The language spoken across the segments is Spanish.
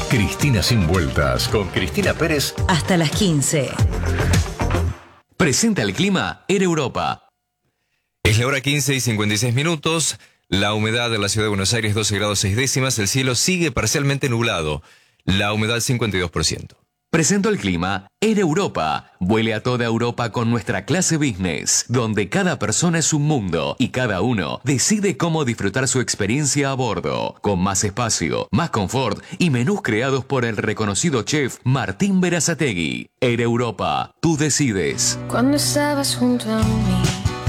Cristina sin vueltas, con Cristina Pérez. Hasta las 15. Presenta el clima en Europa. Es la hora 15 y 56 minutos. La humedad de la ciudad de Buenos Aires 12 grados 6 décimas. El cielo sigue parcialmente nublado. La humedad 52%. Presento el clima en Europa. Vuele a toda Europa con nuestra clase business, donde cada persona es un mundo y cada uno decide cómo disfrutar su experiencia a bordo, con más espacio, más confort y menús creados por el reconocido chef Martín Berazategui. En Europa, tú decides. Cuando estabas junto a mí,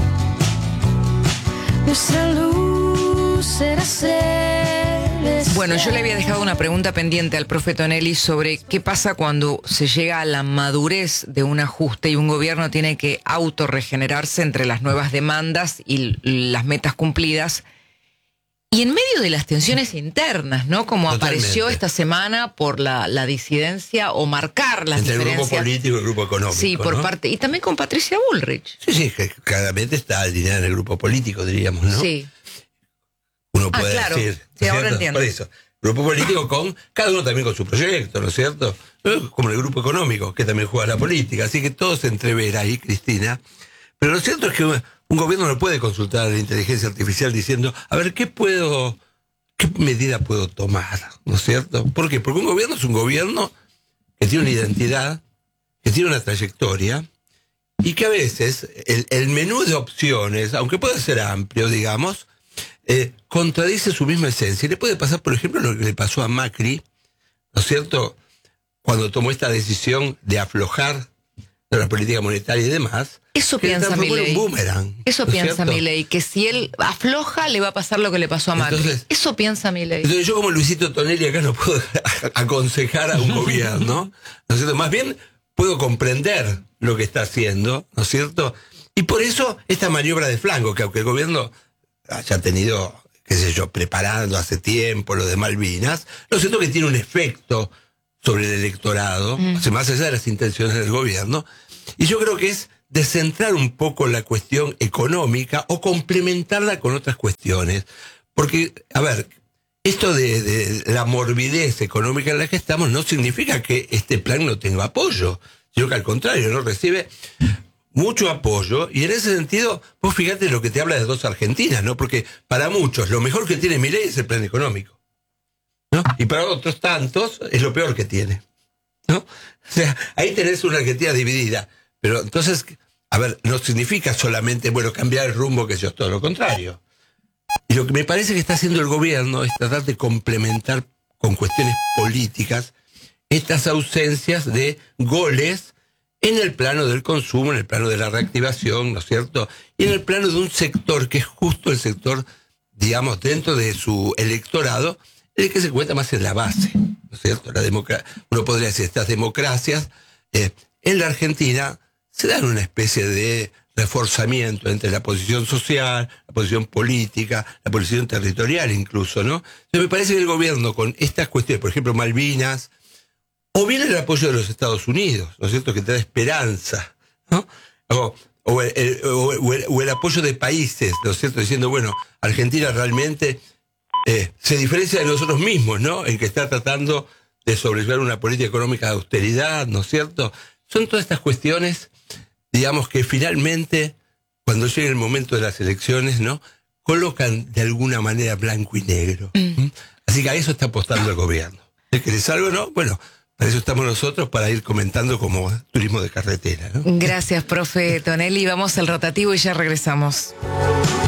nuestra luz era celestial. Bueno, yo le había dejado una pregunta pendiente al profe Tonelli sobre qué pasa cuando se llega a la madurez de un ajuste y un gobierno tiene que autorregenerarse entre las nuevas demandas y las metas cumplidas. Y en medio de las tensiones internas, ¿no? Como Totalmente. Apareció esta semana por la disidencia o marcar las entre diferencias. el grupo político y el grupo económico. Sí, por ¿no? parte. Y también con Patricia Bullrich. Sí, que claramente está alineada en el grupo político, diríamos, ¿no? Sí. Uno puede claro. decir. Sí, ¿no es ahora cierto? entiendo. Por eso. Grupo político con, cada uno también con su proyecto, ¿no es cierto? Como el grupo económico, que también juega la política. Así que todo se entrevera ahí, Cristina. Pero lo cierto es que un gobierno no puede consultar a la inteligencia artificial diciendo, a ver, ¿qué medida puedo tomar? ¿No es cierto? ¿Por qué? Porque un gobierno es un gobierno que tiene una identidad, que tiene una trayectoria, y que a veces el menú de opciones, aunque pueda ser amplio, digamos, contradice su misma esencia. Y le puede pasar, por ejemplo, lo que le pasó a Macri, ¿no es cierto?, cuando tomó esta decisión de aflojar de la política monetaria y demás. Eso que piensa Milei. un boomerang. Eso ¿no es piensa cierto? Milei, que si él afloja le va a pasar lo que le pasó a Macri. Entonces, eso piensa Milei. Entonces yo como Luisito Tonelli acá no puedo aconsejar a un gobierno, ¿no es cierto? Más bien puedo comprender lo que está haciendo, ¿no es cierto? Y por eso esta maniobra de flanco, que aunque el gobierno haya tenido, qué sé yo, preparando hace tiempo lo de Malvinas, lo cierto es que tiene un efecto sobre el electorado, más allá de las intenciones del gobierno, y yo creo que es descentrar un poco la cuestión económica o complementarla con otras cuestiones. Porque, a ver, esto de la morbidez económica en la que estamos no significa que este plan no tenga apoyo, sino que al contrario, no recibe mucho apoyo, y en ese sentido, vos fíjate lo que te habla de dos Argentinas, ¿no? Porque para muchos lo mejor que tiene Milei es el plan económico, ¿no? Y para otros tantos es lo peor que tiene, ¿no? O sea, ahí tenés una Argentina dividida. Pero entonces, a ver, no significa solamente, bueno, cambiar el rumbo, que es todo lo contrario. Y lo que me parece que está haciendo el gobierno es tratar de complementar con cuestiones políticas estas ausencias de goles en el plano del consumo, en el plano de la reactivación, ¿no es cierto? Y en el plano de un sector que es justo el sector, digamos, dentro de su electorado, el que se encuentra más en la base, ¿no es cierto? Uno podría decir, estas democracias en la Argentina se dan una especie de reforzamiento entre la posición social, la posición política, la posición territorial incluso, ¿no? Entonces me parece que el gobierno con estas cuestiones, por ejemplo, Malvinas, o bien el apoyo de los Estados Unidos, ¿no es cierto?, que te da esperanza, ¿no? O el apoyo de países, ¿no es cierto?, diciendo, bueno, Argentina realmente se diferencia de nosotros mismos, ¿no?, en que está tratando de sobrellevar una política económica de austeridad, ¿no es cierto? Son todas estas cuestiones, digamos, que finalmente, cuando llegue el momento de las elecciones, ¿no?, colocan de alguna manera blanco y negro. Así que a eso está apostando el gobierno. ¿Es que les algo, no? Bueno, para eso estamos nosotros, para ir comentando como turismo de carretera, ¿no? Gracias, profe Tonelli. Vamos al rotativo y ya regresamos.